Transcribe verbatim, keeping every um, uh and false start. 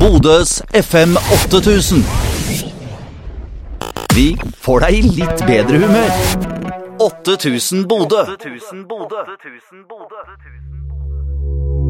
Bodøs F M åtte tusen. Vi får deg i litt bedre humør. åtte tusen Bodø. åtte tusen Bodø.